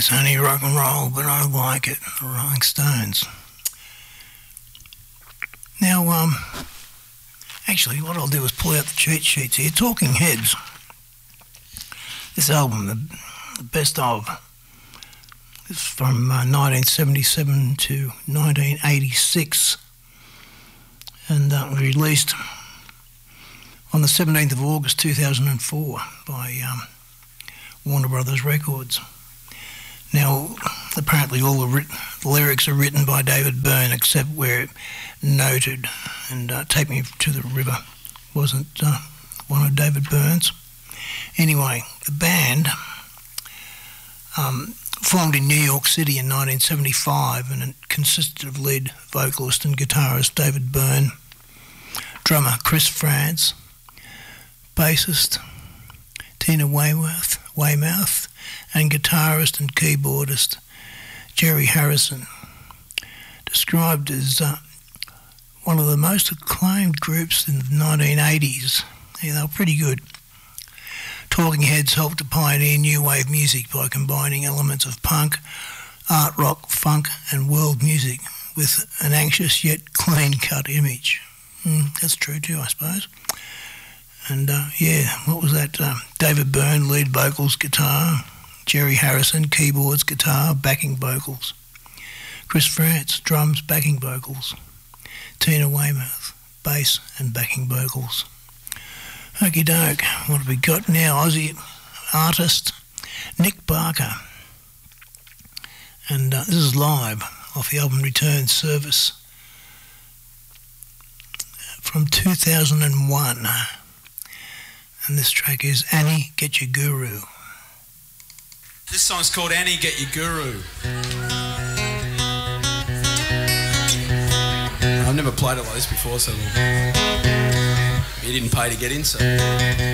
It's only rock and roll, but I like it. The Rolling Stones. Now, actually, what I'll do is pull out the cheat sheets here. Talking Heads. This album, the best of, is from 1977 to 1986, and released on the 17th of August 2004 by Warner Brothers Records. Now, apparently all the lyrics are written by David Byrne, except where noted, and Take Me to the River wasn't one of David Byrne's. Anyway, the band formed in New York City in 1975, and it consisted of lead vocalist and guitarist David Byrne, drummer Chris Frantz, bassist Tina Weymouth, and guitarist and keyboardist Jerry Harrison. Described as one of the most acclaimed groups in the 1980s. Yeah, they were pretty good. Talking Heads helped to pioneer new wave music by combining elements of punk, art rock, funk and world music with an anxious yet clean-cut image. That's true too, I suppose. And what was that? David Byrne, lead vocals, guitar. Jerry Harrison, keyboards, guitar, backing vocals. Chris Frantz, drums, backing vocals. Tina Weymouth, bass and backing vocals. Okie doke, what have we got now? Aussie artist Nick Barker. And this is live off the album Return Service from 2001. And this track is Annie, Get Your Guru. This song's called Annie, Get Your Guru. I've never played it like this before, so you didn't pay to get in, so...